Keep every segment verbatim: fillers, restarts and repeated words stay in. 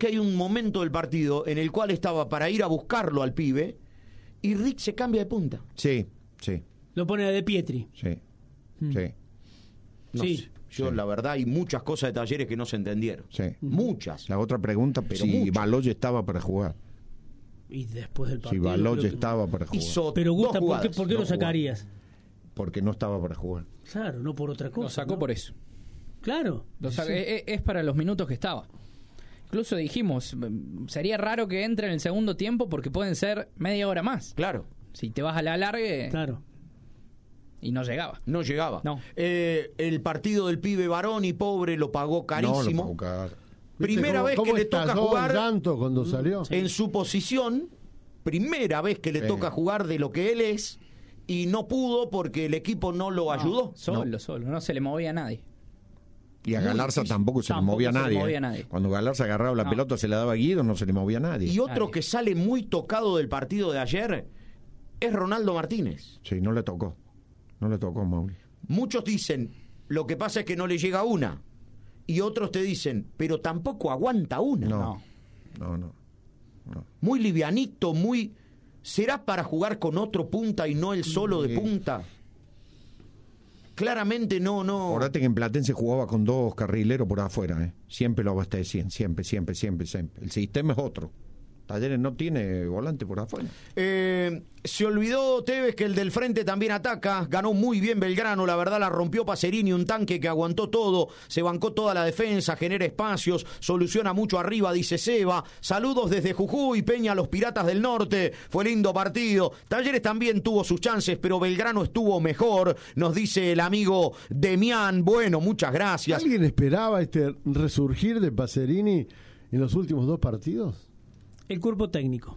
que hay un momento del partido en el cual estaba para ir a buscarlo al pibe y Rick se cambia de punta. Sí, sí. Lo pone a De Pietri. Sí, Mm. sí. No Sí. sé, yo Sí. la verdad hay muchas cosas de Talleres que no se entendieron. Sí. Muchas. La otra pregunta, Pero si mucho. Baloy estaba para jugar. Y después del Si partido. Baloy creo que- estaba para jugar. Hizo Pero dos Gusta, ¿por qué, jugadas. por qué no lo sacarías? Porque no estaba para jugar. Claro, no por otra cosa. Lo sacó ¿no? por eso. Claro. Lo Sí. saca- es, es para los minutos que estaba. Incluso dijimos, mm, sería raro que entre en el segundo tiempo porque pueden ser media hora más. Claro, Si te vas a la largue Claro. y no llegaba. no llegaba. No. Eh, el partido del pibe varón y pobre lo pagó carísimo. No, lo pagó caro. Primera ¿Cómo- vez cómo que le toca estalló jugar el llanto cuando salió? en su posición, primera vez que le Sí. toca jugar de lo que él es, y no pudo porque el equipo no lo ayudó. No, solo, solo. No se le movía a nadie. Y a Muy Galarza difícil. tampoco se Tampoco le movía a se le nadie. movía ¿eh? nadie. Cuando Galarza agarraba la No. pelota, se la daba a Guido, no se le movía a nadie. Y otro Nadie. que sale muy tocado del partido de ayer es Ronaldo Martínez. Sí, no le tocó. No le tocó, Mauri. Muchos dicen, lo que pasa es que no le llega una. Y otros te dicen, pero tampoco aguanta una. No. No, no. no. Muy livianito, muy... ¿Será para jugar con otro punta y no el solo de Sí. punta? Claramente no, no. Acordate que en Platense jugaba con dos carrileros por afuera, ¿eh? Siempre lo abastecían, siempre, siempre, siempre, siempre. El sistema es otro. Talleres no tiene volante por afuera. Eh, se olvidó Tevez que el del frente también ataca. Ganó muy bien Belgrano, la verdad la rompió Pacerini, un tanque que aguantó todo, se bancó toda la defensa, genera espacios, soluciona mucho arriba, dice Seba. Saludos desde Jujuy, Peña, los Piratas del Norte. Fue lindo partido. Talleres también tuvo sus chances, pero Belgrano estuvo mejor, nos dice el amigo Demián. Bueno, muchas gracias. ¿Alguien esperaba este resurgir de Pacerini en los últimos dos partidos? El cuerpo técnico.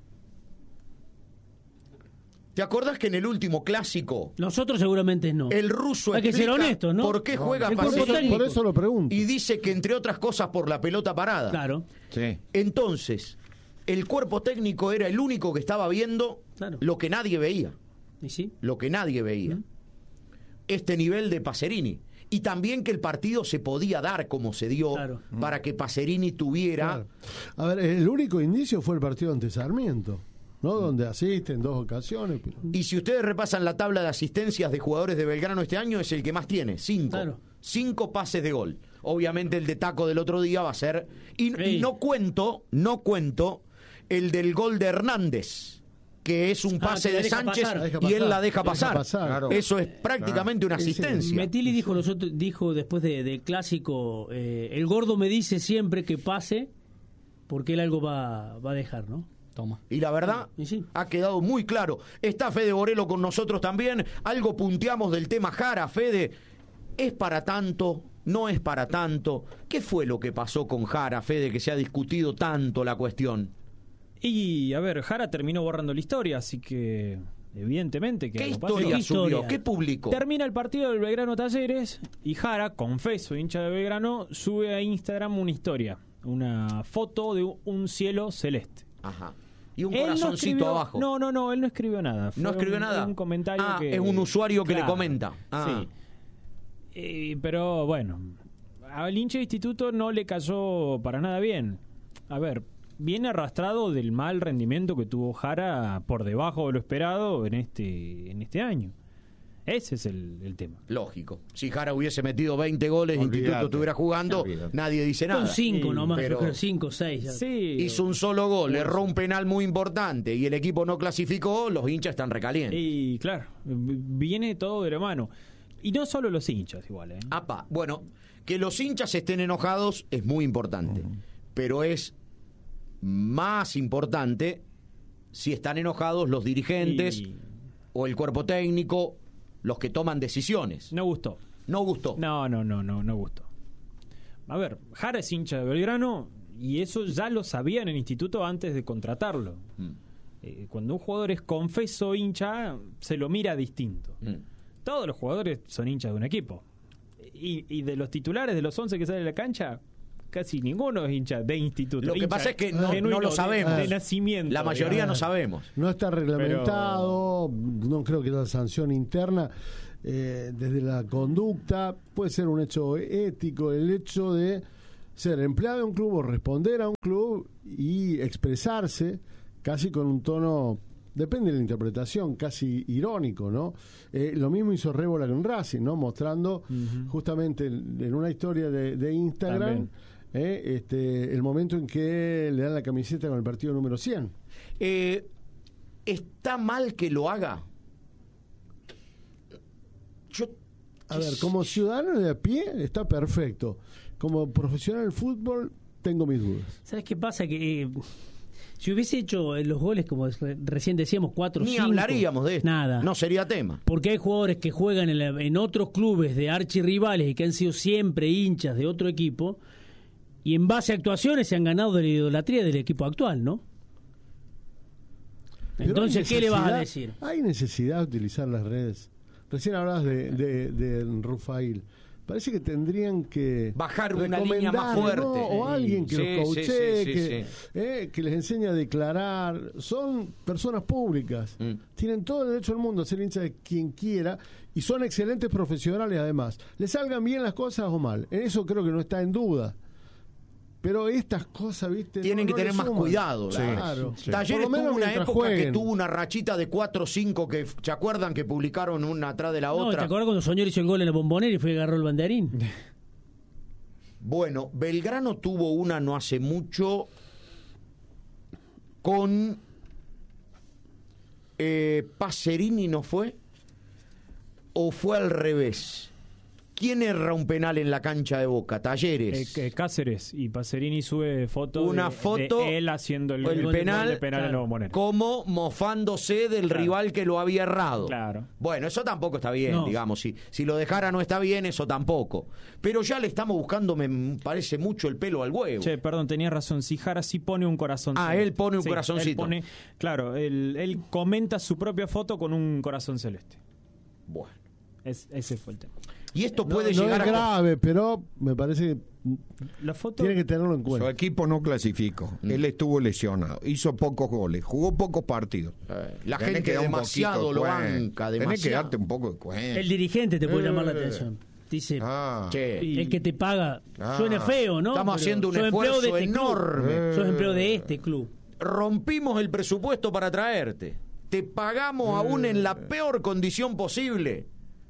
¿Te acordás que en el último clásico Nosotros seguramente no. el ruso Hay que ser explica honestos, ¿no? por qué juega el cuerpo Pacerini? técnico. Por eso lo pregunto. Y dice que entre otras cosas por la pelota parada. Claro, Sí. Entonces, el cuerpo técnico era el único que estaba viendo Claro. lo que nadie veía. y sí. Lo que nadie veía. Este nivel de Pacerini. Y también que el partido se podía dar como se dio Claro. para que Pacerini tuviera... Claro. A ver, el único indicio fue el partido ante Sarmiento, ¿no? Donde asiste en dos ocasiones. pero- Y si ustedes repasan la tabla de asistencias de jugadores de Belgrano este año, es el que más tiene, cinco. Claro. Cinco pases de gol. Obviamente el de Taco del otro día va a ser... Y, y Ey. no cuento, no cuento el del gol de Hernández, que es un Ah, pase que la de deja Sánchez pasar. La deja y él pasar. la deja Deja pasar. pasar. Claro. Eso es prácticamente una Sí, sí. asistencia. Metili dijo nosotros, dijo después de, del clásico, eh, el gordo me dice siempre que pase porque él algo va, va a dejar, ¿no? Toma. Y la verdad, Y sí. ha quedado muy claro. Está Fede Borelo con nosotros también. Algo punteamos del tema Jara, Fede. ¿Es para tanto? ¿No es para tanto? ¿Qué fue lo que pasó con Jara, Fede, que se ha discutido tanto la cuestión? Y, a ver, Jara terminó borrando la historia, así que evidentemente que ¿Qué algo pasó. historia ¿Qué subió? historia? ¿Qué publicó? Termina el partido del Belgrano Talleres y Jara, confeso, hincha de Belgrano, sube a Instagram una historia, una foto de un cielo celeste. Ajá. Y un Él no corazoncito escribió- abajo. No, no, no, él no escribió nada. Fue ¿No escribió un- nada? Un comentario Ah, que... es un usuario que le Claro, comenta. Ah. Sí. Eh, pero bueno, al hincha de instituto no le cayó para nada bien. A ver, viene arrastrado del mal rendimiento que tuvo Jara por debajo de lo esperado en este, en este año. Ese es el, el tema. Lógico. Si Jara hubiese metido veinte goles y Olvídate. Instituto estuviera jugando, Olvídate. nadie dice nada. Con cinco Sí, nomás, pero- yo creo, cinco, seis. ya. Sí. Hizo un solo gol, erró un penal muy importante y el equipo no clasificó, los hinchas están recalientes. Y claro, viene todo de la mano. Y no solo los hinchas, igual, ¿eh? Apa, bueno, que los hinchas estén enojados es muy importante, pero es más importante si están enojados los dirigentes Y o el cuerpo técnico, los que toman decisiones. no gustó. No gustó. No, no, no, no, no gustó. A ver, Jara es hincha de Belgrano y eso ya lo sabían en el instituto antes de contratarlo. Mm. Eh, cuando un jugador es confeso hincha, se lo mira distinto. Mm. Todos los jugadores son hinchas de un equipo. Y, y de los titulares, de los once que salen de la cancha, casi ninguno es hincha de instituto. Lo que Hincha pasa es que no- genuino no lo de- sabemos. De, nacimiento. La mayoría digamos. no sabemos. No está reglamentado, no creo que haya sanción interna eh, desde la conducta. Puede ser un hecho ético, el hecho de ser empleado de un club o responder a un club y expresarse casi con un tono, depende de la interpretación, casi irónico, ¿no? Eh, lo mismo hizo Rébola con Racing, ¿no? Mostrando uh-huh. justamente en una historia de, de Instagram eh, este, el momento en que le dan la camiseta con el partido número cien. Eh, ¿Está mal que lo haga? Yo... A ver, como ciudadano de a pie está perfecto. Como profesional del fútbol tengo mis dudas. ¿Sabes qué pasa? Que... Eh... Si hubiese hecho los goles, como recién decíamos, cuatro o cinco... Ni hablaríamos de esto. Nada. No sería tema. Porque hay jugadores que juegan en, la, en otros clubes de archirrivales y que han sido siempre hinchas de otro equipo y en base a actuaciones se han ganado de la idolatría del equipo actual, ¿no? Pero entonces, ¿qué le vas a decir? Hay necesidad de utilizar las redes. Recién hablabas de, de, de Rufail. Parece que tendrían que bajar una línea más fuerte, ¿no? O alguien que sí, los coachee, sí, sí, sí, que, sí. Eh, que les enseñe a declarar. Son personas públicas, mm. tienen todo el derecho del mundo a ser hinchas de quien quiera y son excelentes profesionales además. Les salgan bien las cosas o mal, en eso creo que no está en duda. Pero estas cosas, ¿viste? Tienen no, que no tener más suman. cuidado. Claro. Sí, sí. Talleres tuvo una época jueguen. que tuvo una rachita de cuatro o cinco que, ¿se acuerdan? Que publicaron una atrás de la no, otra. ¿te acuerdas cuando Soñor hizo el gol en la Bombonera y fue y agarró el banderín? Bueno, Belgrano tuvo una no hace mucho con eh, Pacerini, ¿no fue? ¿O fue al revés? ¿Quién erra un penal en la cancha de Boca? Talleres. Eh, eh, Cáceres, y Pacerini sube foto, una de, foto de él haciendo el, el el penal, de penal claro, en la Bombonera. como mofándose del claro. rival que lo había errado. Claro. Bueno, eso tampoco está bien, no. digamos. Si, si lo dejara no está bien, eso tampoco. Pero ya le estamos buscando, me parece mucho el pelo al huevo. Che, perdón, tenías razón. Si Jara sí pone un corazoncito. Ah, él pone un sí, corazoncito. Él pone, claro, él, él comenta su propia foto con un corazón celeste. Bueno. Es, ese fue el tema. Y esto No, puede no llegar es a... grave, pero me parece que La foto... tiene que tenerlo en Su cuenta. equipo no clasificó. Mm. Él estuvo lesionado. Hizo pocos goles. Jugó pocos partidos. Eh, la Tenés gente que dar un demasiado poquito de lo cuenta. banca, Tenés que demasiado. darte un poco de cuenta. El dirigente te puede Eh. llamar la atención. Dice, Ah. Che, el que te paga, Ah. suena feo, ¿no? estamos Pero haciendo un sos empleado esfuerzo de este enorme. club. Sos empleado de este club. Rompimos el presupuesto para traerte. Te pagamos aún en la peor condición posible.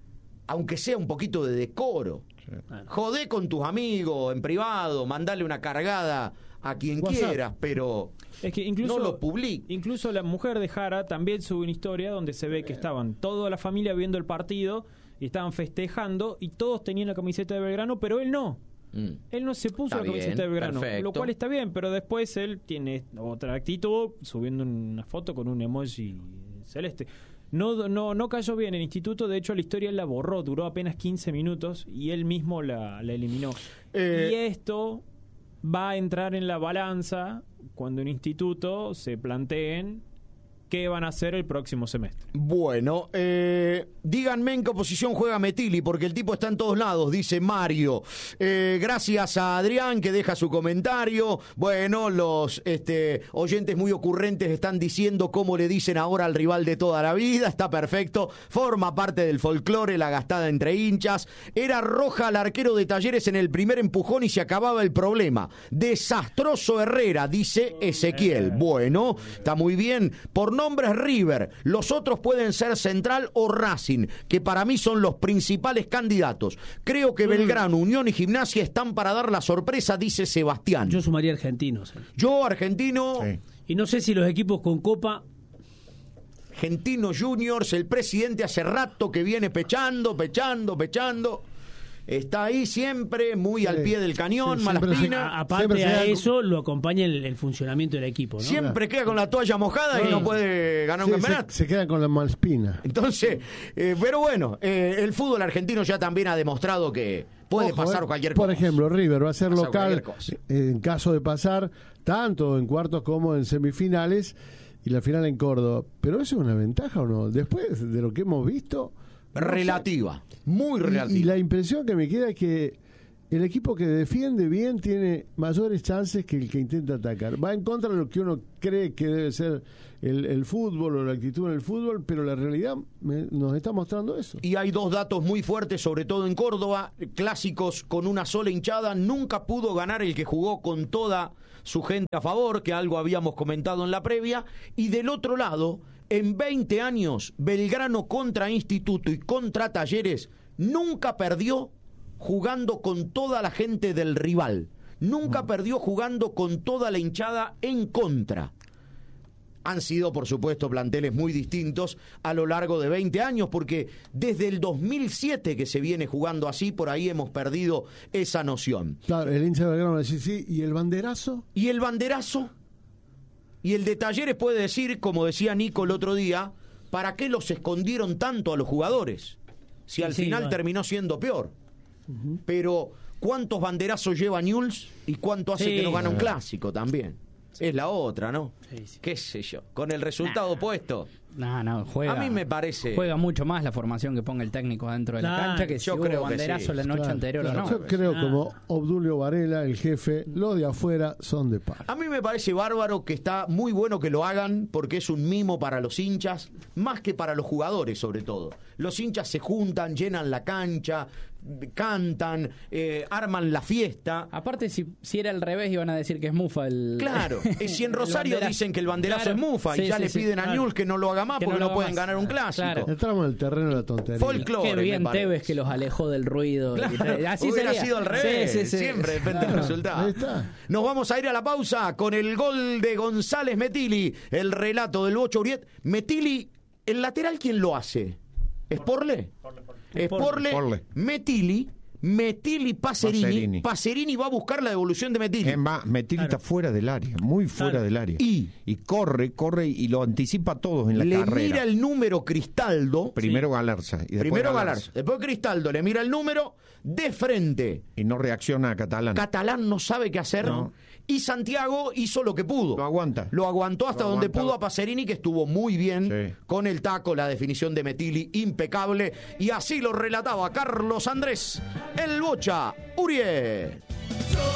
Aunque sea un poquito de decoro. Sí. Jodé con tus amigos en privado, mandale una cargada a quien WhatsApp. quieras, pero Es que incluso, no lo publiques. Incluso la mujer de Jara también sube una historia donde se ve que estaban toda la familia viendo el partido y estaban festejando y todos tenían la camiseta de Belgrano, pero él no. Mm. Él no se puso está la bien, camiseta de Belgrano, perfecto. lo cual está bien, pero después él tiene otra actitud subiendo una foto con un emoji celeste. No, no, no cayó bien el instituto, de hecho la historia él la borró, duró apenas quince minutos y él mismo la, la eliminó. Eh, y esto va a entrar en la balanza cuando en instituto se planteen qué van a hacer el próximo semestre. Bueno, eh, díganme en qué posición juega Metilli, porque el tipo está en todos lados, dice Mario. Eh, gracias a Adrián que deja su comentario. Bueno, los este, oyentes muy ocurrentes están diciendo cómo le dicen ahora al rival de toda la vida. Está perfecto. Forma parte del folclore, la gastada entre hinchas. Era roja al arquero de Talleres en el primer empujón y se acababa el problema. Desastroso Herrera, dice Ezequiel. Bueno, está muy bien. Por nombres River, los otros pueden ser Central o Racing, que para mí son los principales candidatos. Creo que Belgrano, Unión y Gimnasia están para dar la sorpresa, dice Sebastián. Yo sumaría argentinos. ¿eh? Yo, Argentino... Sí. Y no sé si los equipos con Copa... Argentino Juniors, el presidente hace rato que viene pechando, pechando, pechando... Está ahí siempre, muy sí, al pie del cañón, sí, Malaspina. A, aparte a eso con... lo acompaña el, el funcionamiento del equipo, ¿no? Siempre queda con la toalla mojada sí. y no puede ganar sí, un campeonato. Se, se queda con la Malaspina. Entonces, eh, pero bueno, eh, el fútbol argentino ya también ha demostrado que puede Ojo, pasar eh, cualquier cosa. Por ejemplo, River va a ser Pasa local en caso de pasar tanto en cuartos como en semifinales y la final en Córdoba. ¿Pero eso es una ventaja o no? Después de lo que hemos visto... Relativa, muy relativa. Y, y la impresión que me queda es que el equipo que defiende bien tiene mayores chances que el que intenta atacar. Va en contra de lo que uno cree que debe ser el, el fútbol o la actitud en el fútbol, pero la realidad me, nos está mostrando eso. Y hay dos datos muy fuertes, sobre todo en Córdoba, clásicos con una sola hinchada, nunca pudo ganar el que jugó con toda su gente a favor, que algo habíamos comentado en la previa, y del otro lado, en veinte años, Belgrano contra Instituto y contra Talleres, nunca perdió jugando con toda la gente del rival. Nunca mm. perdió jugando con toda la hinchada en contra. Han sido, por supuesto, planteles muy distintos a lo largo de veinte años, porque desde el dos mil siete que se viene jugando así, por ahí hemos perdido esa noción. Claro, el hincha de Belgrano va a decir, sí, ¿y el banderazo? ¿Y el banderazo? Y el de Talleres puede decir, como decía Nico el otro día, ¿para qué los escondieron tanto a los jugadores? Si al sí, final bueno. terminó siendo peor. Uh-huh. Pero ¿cuántos banderazos lleva Newell's y cuánto hace sí, que no gana un sí. clásico también? Sí. Es la otra, ¿no? Sí, sí. ¿Qué sé yo? Con el resultado nah. puesto. No, no, juega. A mí me parece. Juega mucho más la formación que ponga el técnico dentro de la Claro, cancha que yo si creo hubo que banderazo sí. la noche Claro, anterior claro. o no. Yo creo Ah. como Obdulio Varela, el jefe, los de afuera son de par. A mí me parece bárbaro, que está muy bueno que lo hagan, porque es un mimo para los hinchas, más que para los jugadores sobre todo. Los hinchas se juntan, llenan la cancha, cantan, eh, arman la fiesta. Aparte, si, si era al revés, iban a decir que es mufa el. Claro, y si en Rosario dicen que el banderazo claro. es mufa sí, y ya sí, le sí, piden a claro. Newell's que no lo haga más Que porque no no, lo pueden haga más. ganar un clásico. Claro. Entramos en el terreno de la tontería. Folclore. Qué me bien parece. Tevez que los alejó del ruido. Claro, Así hubiera sería. sido al revés. Sí, sí, sí. Siempre depende del Claro, resultado. ahí está. Nos vamos a ir a la pausa con el gol de González Metilli, el relato del Bocho Uriet. Metilli, el lateral, ¿quién lo hace? ¿Es Porle? Es Porle, Porle. Metilli, Metilli, Pacerini. Pacerini. Pacerini va a buscar la devolución de Metilli. Es más, Metilli Claro. está fuera del área, muy fuera Claro. del área. Y- y corre, corre y lo anticipa a todos en la Le carrera. mira el número Cristaldo. Primero Galarza. Y después Primero Galarza. Galarza. Después Cristaldo le mira el número de frente. Y no reacciona a Catalán. Catalán no sabe qué hacer. No. Y Santiago hizo lo que pudo. Lo aguanta. Lo aguantó hasta Lo donde aguanta. pudo a Pacerini, que estuvo muy bien Sí. con el taco, la definición de Metilli impecable. Y así lo relataba Carlos Andrés, el Bocha Uriet.